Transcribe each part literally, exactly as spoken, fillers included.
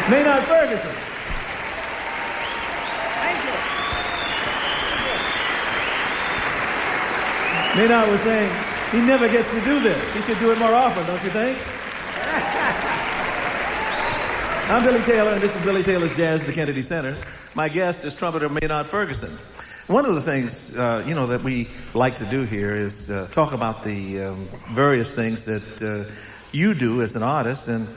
Maynard Ferguson. Thank you. Maynard was saying he never gets to do this. He should do it more often, don't you think? I'm Billy Taylor, and this is Billy Taylor's Jazz at the Kennedy Center. My guest is trumpeter Maynard Ferguson. One of the things, uh, you know, that we like to do here is uh, talk about the um, various things that uh, you do as an artist. And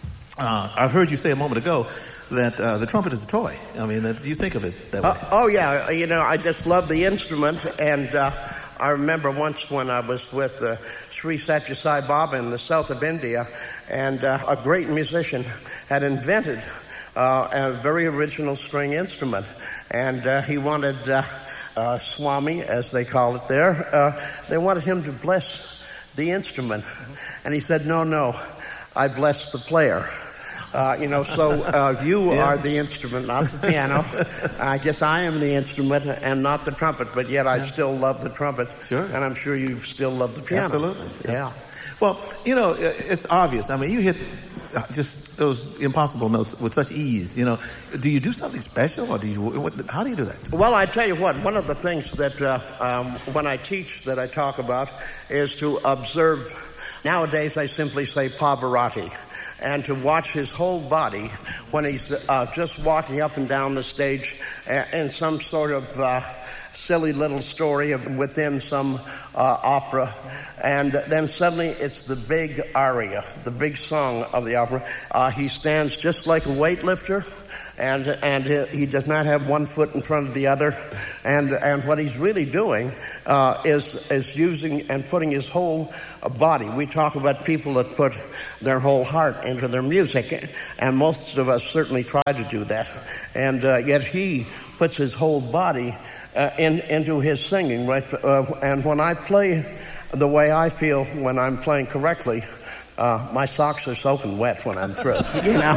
uh, I've heard you say a moment ago that uh, the trumpet is a toy. I mean, do you think of it that way? Uh, oh, yeah. You know, I just love the instrument. And uh, I remember once when I was with uh, Sri Satya Sai Baba in the south of India, and uh, a great musician had invented uh, a very original string instrument. And uh, he wanted uh, uh, Swami, as they call it there, uh, they wanted him to bless the instrument. And he said, no, no, I bless the player. Uh, you know, so uh, you yeah. are the instrument, not the piano. I guess I am the instrument and not the trumpet, but yet I yeah. still love the trumpet. Sure. And I'm sure you still love the piano. Absolutely. Yeah. Well, you know, it's obvious. I mean, you hit just those impossible notes with such ease. You know, do you do something special, or do you? What, how do you do that? Well, I tell you what. One of the things that uh, um, when I teach that I talk about is to observe. Nowadays, I simply say Pavarotti, and to watch his whole body when he's uh, just walking up and down the stage in some sort of uh, silly little story within some uh, opera, and then suddenly it's the big aria, the big song of the opera. Uh, he stands just like a weightlifter, and and he does not have one foot in front of the other, and and what he's really doing uh, is is using and putting his whole body. We talk about people that put their whole heart into their music, and most of us certainly try to do that, and uh, yet he puts his whole body uh, in, into his singing, right? Uh, and when I play the way I feel when I'm playing correctly, uh, my socks are soaking wet when I'm through, you know.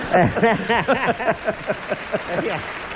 Yeah.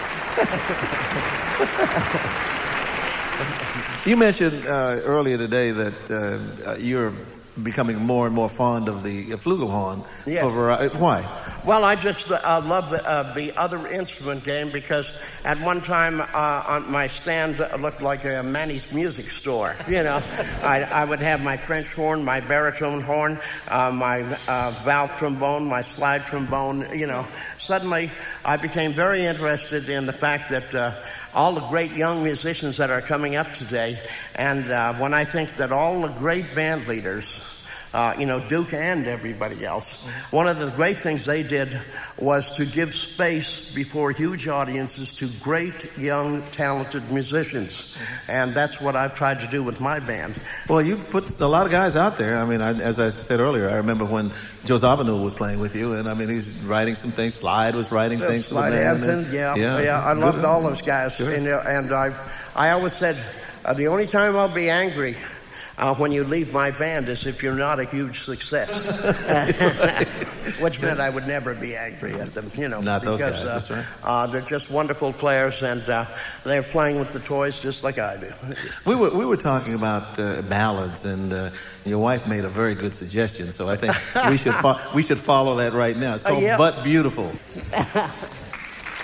You mentioned uh, earlier today that uh, you're becoming more and more fond of the uh, flugelhorn. Yes. For, uh, why? Well, I just uh, love the, uh, the other instrument game because at one time uh, on my stand looked like a Manny's music store. You know, I, I would have my French horn, my baritone horn, uh, my uh, valve trombone, my slide trombone. You know, suddenly I became very interested in the fact that uh, all the great young musicians that are coming up today, and uh, when I think that all the great band leaders, uh, you know, Duke and everybody else, one of the great things they did was to give space before huge audiences to great, young, talented musicians. And that's what I've tried to do with my band. Well, you've put a lot of guys out there. I mean, I, as I said earlier, I remember when Joe Zawinul was playing with you, and I mean, he's writing some things. Slide was writing uh, things. Slide Hampton, yeah, yeah, yeah. I loved all those guys. Sure. And, uh, and I've, I always said, uh, the only time I'll be angry Uh, when you leave my band is if you're not a huge success. Which meant I would never be angry at them, you know. Not because, those guys, uh, that's right. Uh, they're just wonderful players, and uh, they're playing with the toys just like I do. We were we were talking about uh, ballads, and uh, your wife made a very good suggestion, so I think we should fo- we should follow that right now. It's called uh, yeah. But Beautiful.